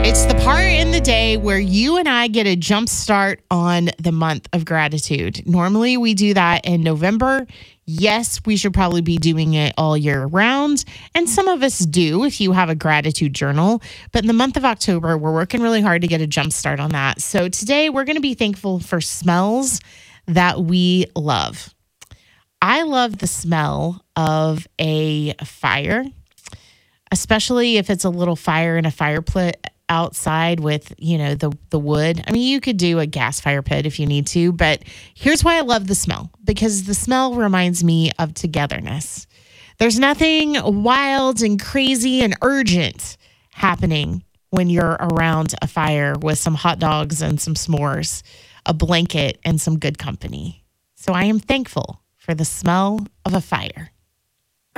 It's the part in the day where you and I get a jump start on the month of gratitude. Normally, we do that in November. Yes, we should probably be doing it all year round. And some of us do if you have a gratitude journal. But in the month of October, we're working really hard to get a jump start on that. So today, we're going to be thankful for smells that we love. I love the smell of a fire, especially if it's a little fire in a fire pit outside with, the wood. I mean, you could do a gas fire pit if you need to, but here's why I love the smell, because the smell reminds me of togetherness. There's nothing wild and crazy and urgent happening when you're around a fire with some hot dogs and some s'mores, a blanket and some good company. So I am thankful for the smell of a fire.